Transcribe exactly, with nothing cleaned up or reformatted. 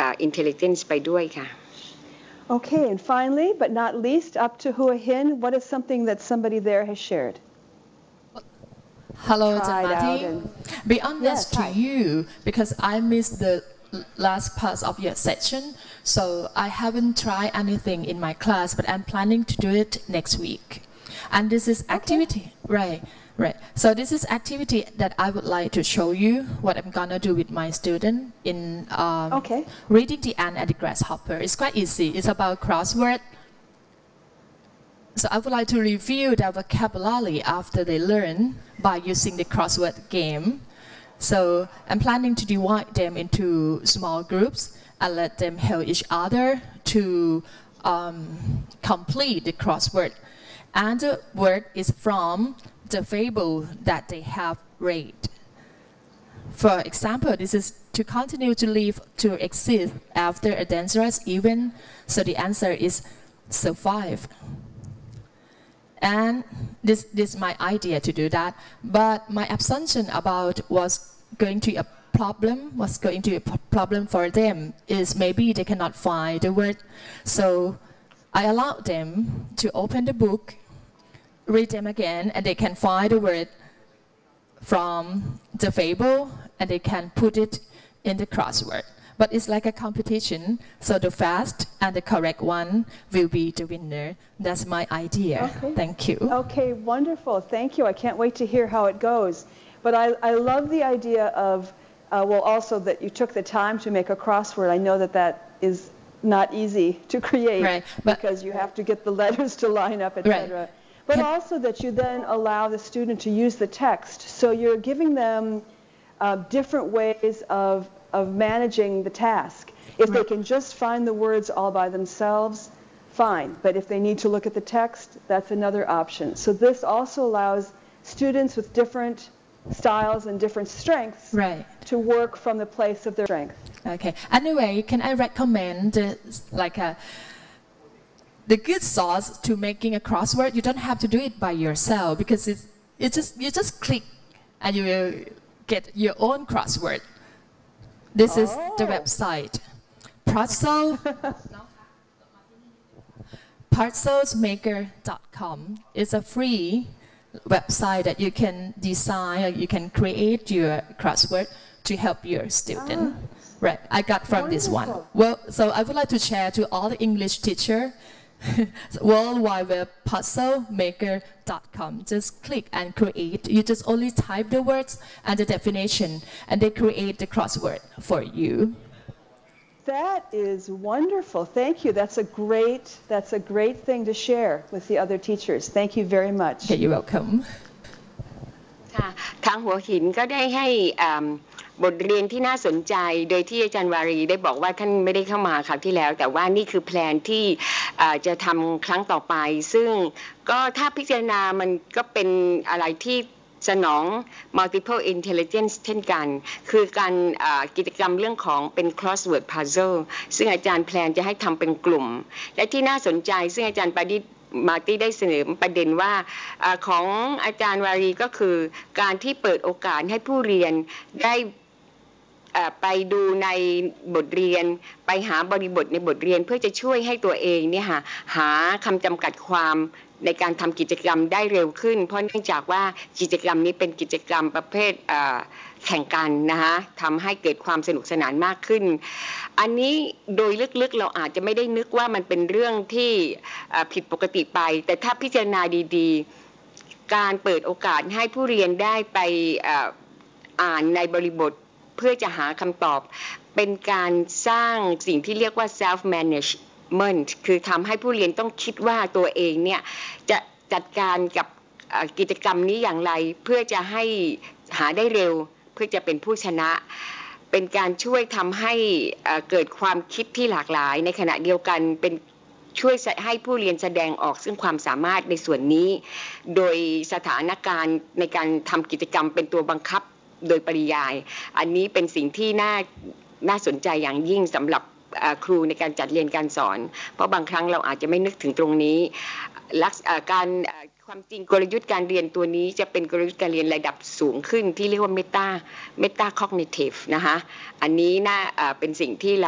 intelligence ไปด้วยค่ะ Okay, and finally, but not least, up to Hua Hin, what is something that somebody there has shared? Hello, Martin. And... Be honest yes, to hi. you, because I missed the last part of your session, so I haven't tried anything in my class, but I'm planning to do it next week. And this is activity, okay. right? Right. So this is activity that I would like to show you what I'm gonna do with my student in um, okay. reading the ant and the grasshopper. It's quite easy. It's about crossword. So I would like to review their vocabulary after they learn by using the crossword game. So I'm planning to divide them into small groups and let them help each other to um, complete the crossword. And the word is from the fable that they have read. For example, this is to continue to live, to exist after a dangerous event. So the answer is survive. And this, this is my idea to do that. But my assumption about what's going to be a problem, what's going to be a problem for them is maybe they cannot find the word. So I allow them to open the book, read them again, and they can find the word from the fable, and they can put it in the crossword. But it's like a competition, so the fast and the correct one will be the winner. That's my idea. Okay. Thank you. Okay, wonderful. Thank you. I can't wait to hear how it goes. But I, I love the idea of, uh, well, also that you took the time to make a crossword. I know that that is not easy to create, right, because you have to get the letters to line up, et cetera. Right. But also that you then allow the student to use the text. So you're giving them uh, different ways of, of managing the task. If right. they can just find the words all by themselves, fine. But if they need to look at the text, that's another option. So this also allows students with different styles and different strengths right. to work from the place of their strength. Okay. Anyway, can I recommend uh, like a the good sauce to making a crossword? You don't have to do it by yourself, because it's, it's just, you just click and you will get your own crossword. This oh. is the website. Puzzle, puzzles maker dot com is a free website that you can design, you can create your crossword to help your student. Ah. Right, I got from Wonderful. this one. Well, so I would like to share to all the English teacher. World Wide Web Puzzle Maker dot com. Just click and create. You just only type the words and the definition, and they create the crossword for you. That is wonderful. Thank you. That's a great. That's a great thing to share with the other teachers. Thank you very much. Okay, you're welcome. ค่ะทางหัวหินก็ได้ให้บทเรียนที่น่าสนใจโดยที่อาจารย์วารีได้บอกว่าท่านไม่ได้เข้ามาคราวที่แล้วแต่ว่านี่คือแพลนที่จะทำครั้งต่อไปซึ่งก็ถ้าพิจารณามันก็เป็นอะไรที่สนอง multiple intelligence เช่นกันคือการกิจกรรมเรื่องของเป็น crossword puzzle ซึ่งอาจารย์แพลนจะให้ทำเป็นกลุ่มและที่น่าสนใจซึ่งอาจารย์ปดิษฐ์มาร์ตี้ได้เสนอประเด็นว่าของอาจารย์วารีก็คือการที่เปิดโอกาสให้ผู้เรียนได้ไปดูในบทเรียนไปหาบริบทในบทเรียนเพื่อจะช่วยให้ตัวเองเนี่ยหาคำจำกัดความในการทำกิจกรรมได้เร็วขึ้นเพราะเนื่องจากว่ากิจกรรมนี้เป็นกิจกรรมประเภทแข่งกันนะคะทำให้เกิดความสนุกสนานมากขึ้นอันนี้โดยลึกๆเราอาจจะไม่ได้นึกว่ามันเป็นเรื่องที่ผิดปกติไปแต่ถ้าพิจารณาดีๆการเปิดโอกาสให้ผู้เรียนได้ไปอ่านในบริบทเพื่อจะหาคำตอบเป็นการสร้างสิ่งที่เรียกว่า self management คือทำให้ผู้เรียนต้องคิดว่าตัวเองเนี่ยจะจัดการกับกิจกรรมนี้อย่างไรเพื่อจะให้หาได้เร็วเพื่อจะเป็นผู้ชนะเป็นการช่วยทำให้เกิดความคิดที่หลากหลายในขณะเดียวกันเป็นช่วยให้ผู้เรียนแสดงออกซึ่งความสามารถในส่วนนี้โดยสถานการณ์ในการทำกิจกรรมเป็นตัวบังคับโดยปริยายอันนี้เป็นสิ่งที่น่าน่าสนใจอย่างยิ่งสำหรับครูในการจัดเรียนการสอนเพราะบางครั้งเราอาจจะไม่นึกถึงตรงนี้การความจริงกลยุทธ์การเรียนตัวนี้จะเป็นกลยุทธ์การเรียนระดับสูงขึ้นที่เรียกว่าเมตาเมตาคognitiveนะคะอันนี้น่าเป็นสิ่งที่เรา